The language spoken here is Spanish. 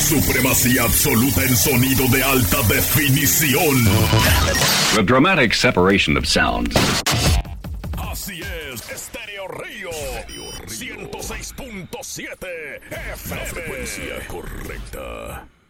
Supremacía absoluta en sonido de alta definición. The dramatic separation of sounds. Así es, Estéreo Río 106.7 FM. La frecuencia correcta.